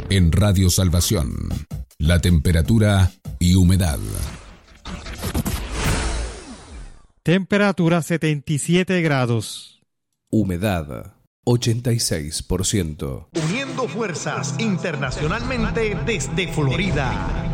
En Radio Salvación, la temperatura y humedad. Temperatura 77 grados. Humedad 86%. Uniendo fuerzas internacionalmente desde Florida.